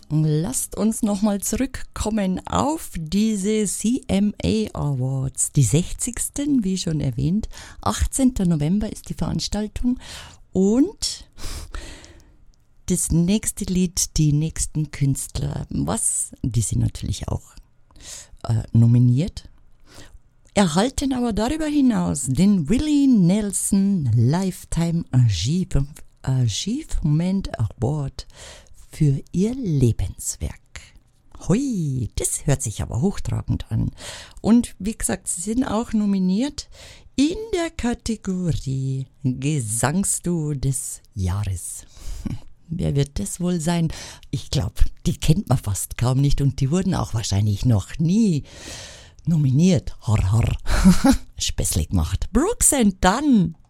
Lasst uns nochmal zurückkommen auf diese CMA Awards, die 60. wie schon erwähnt. 18. November ist die Veranstaltung und das nächste Lied, die nächsten Künstler, die sind natürlich auch nominiert, erhalten aber darüber hinaus den Willie Nelson Lifetime Achievement Award für ihr Lebenswerk. Hui, das hört sich aber hochtragend an. Und wie gesagt, sie sind auch nominiert in der Kategorie Gesangsduo des Jahres. Wer wird das wohl sein? Ich glaube, die kennt man fast kaum nicht und die wurden auch wahrscheinlich noch nie nominiert. Horror. Späßle gemacht. Brooks and Dunn.